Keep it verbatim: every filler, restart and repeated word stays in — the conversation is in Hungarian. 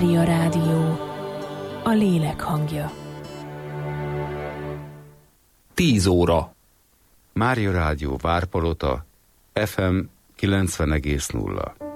Mária Rádió, a lélek hangja. Tíz óra. Mária Rádió Várpalota, ef em kilencven egész nulla.